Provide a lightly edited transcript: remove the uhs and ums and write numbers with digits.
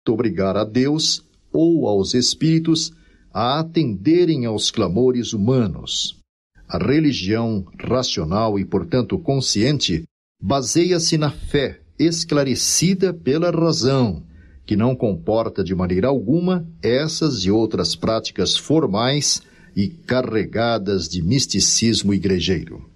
obrigar a Deus ou aos espíritos a atenderem aos clamores humanos. A religião racional e, portanto, consciente, baseia-se na fé esclarecida pela razão, que não comporta de maneira alguma essas e outras práticas formais e carregadas de misticismo igrejeiro.